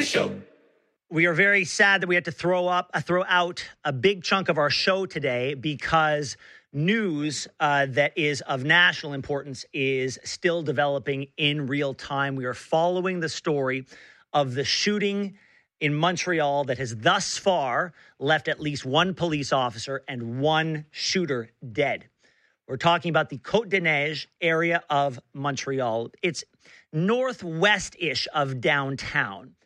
Show. We are very sad that we had to throw out a big chunk of our show today because news that is of national importance is still developing in real time. We are following the story of the shooting in Montreal that has thus far left at least one police officer and one shooter dead. We're talking about the Côte-des-Neiges area of Montreal. It's northwest-ish of downtown.